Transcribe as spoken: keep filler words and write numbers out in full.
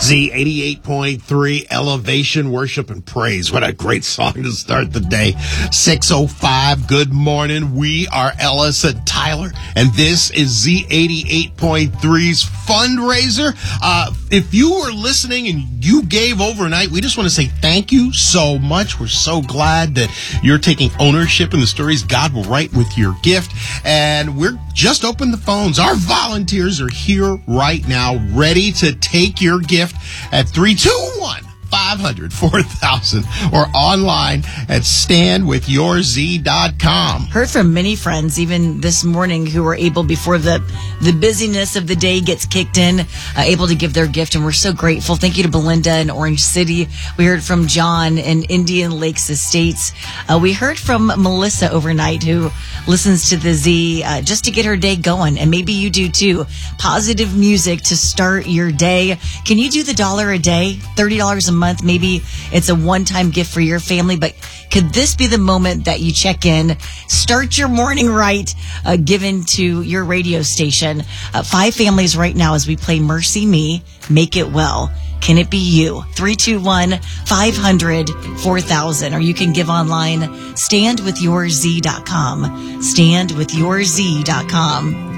Z eighty-eight point three, Elevation, Worship, and Praise. What a great song to start the day. six oh five, good morning. We are Ellis and Tyler, and this is Z eighty-eight point three's fundraiser. Uh, if you were listening and you gave overnight, we just want to say thank you so much. We're so glad that you're taking ownership in the stories God will write with your gift. And we're just opened the phones. Our volunteers are here right now, ready to take your gift at three two one, five hundred, four thousand or online at stand with your z dot com. Heard from many friends even this morning who were able, before the, the busyness of the day gets kicked in, uh, able to give their gift, and we're so grateful. Thank you to Belinda in Orange City. We heard from John in Indian Lakes Estates. Uh, we heard from Melissa overnight, who listens to the Z uh, just to get her day going, and maybe you do too. Positive music to start your day. Can you do the dollar a day, thirty dollars a month? Maybe it's a one-time gift for your family, but could this be the moment that you check in, start your morning right, uh, given to your radio station? Uh, five families right now as we play Mercy Me, Make It Well. Can it be you? three two one, five hundred, four thousand. Or you can give online, stand with your z dot com. stand with your z dot com.